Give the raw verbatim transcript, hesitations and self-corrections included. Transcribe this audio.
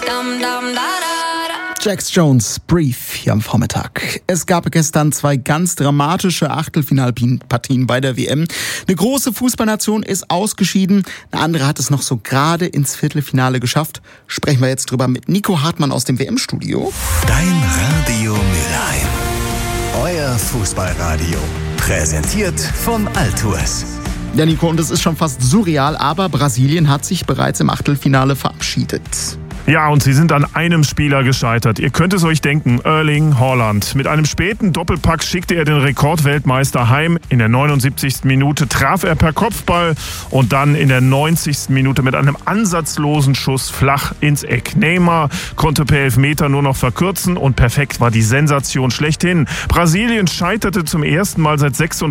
Jax Jones, Brief hier am Vormittag. Es gab gestern zwei ganz dramatische Achtelfinalpartien bei der W M. Eine große Fußballnation ist ausgeschieden, eine andere hat es noch so gerade ins Viertelfinale geschafft. Sprechen wir jetzt drüber mit Nico Hartmann aus dem W M-Studio. Dein Radio Mülheim. Euer Fußballradio. Präsentiert von Altours. Ja, Nico, und es ist schon fast surreal, aber Brasilien hat sich bereits im Achtelfinale verabschiedet. Ja, und sie sind an einem Spieler gescheitert. Ihr könnt es euch denken, Erling Haaland. Mit einem späten Doppelpack schickte er den Rekordweltmeister heim. In der neunundsiebzigsten Minute traf er per Kopfball und dann in der neunzigsten Minute mit einem ansatzlosen Schuss flach ins Eck. Neymar konnte per Elfmeter nur noch verkürzen und perfekt war die Sensation schlechthin. Brasilien scheiterte zum ersten Mal seit sechsunddreißig